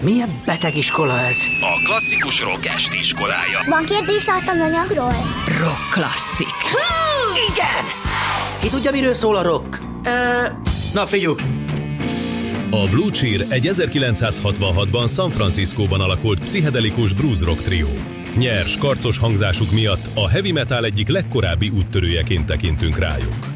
Milyen beteg iskola ez? A klasszikus rock esti iskolája. Van kérdés a tananyagról? Rock klasszik. Igen! Ki tudja, miről szól a rock? Na figyelj! A Blue Cheer egy 1966-ban San Franciscóban alakult pszichedelikus blues rock trió. Nyers, karcos hangzásuk miatt a heavy metal egyik legkorábbi úttörőjeként tekintünk rájuk.